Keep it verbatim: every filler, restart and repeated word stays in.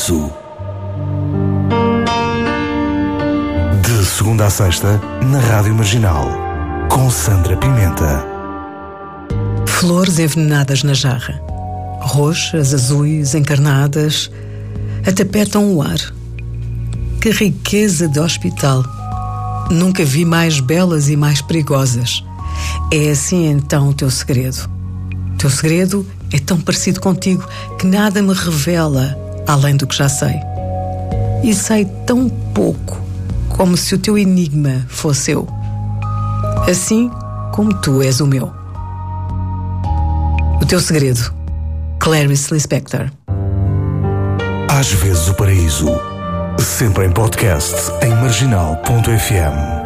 Paraíso. De segunda a sexta, na Rádio Marginal, com Sandra Pimenta. Flores envenenadas na jarra, roxas, azuis, encarnadas, atapetam o ar. Que riqueza de hospital! Nunca vi mais belas e mais perigosas. É assim então o teu segredo. O teu segredo é tão parecido contigo que nada me revela além do que já sei. E sei tão pouco, como se o teu enigma fosse eu. Assim como tu és o meu. O teu segredo, Clarice Lispector. Às vezes o paraíso, sempre em podcast em marginal ponto f m.